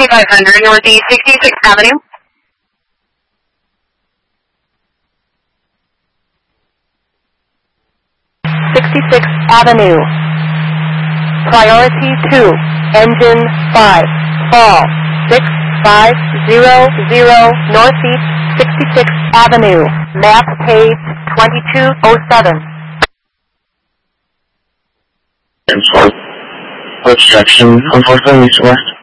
2500 Northeast 66th Avenue. 66th Avenue. Priority 2, engine 5, fall 6500 Northeast 66th Avenue, map page 2207. Obstruction, unfortunately, east-west.